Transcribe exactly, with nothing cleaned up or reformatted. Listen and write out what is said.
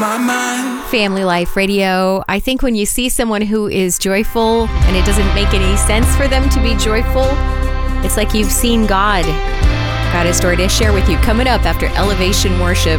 My mind. Family Life Radio. I think when you see someone who is joyful and it doesn't make any sense for them to be joyful, it's like you've seen God. Got a story to share with you coming up after Elevation Worship.